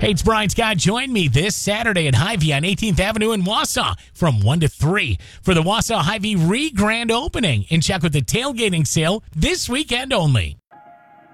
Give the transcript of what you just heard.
Hey, it's Brian Scott. Join me this Saturday at Hy-Vee on 18th Avenue in Wausau from 1 to 3 for the Wausau Hy-Vee re-grand opening. And check with the tailgating sale this weekend only.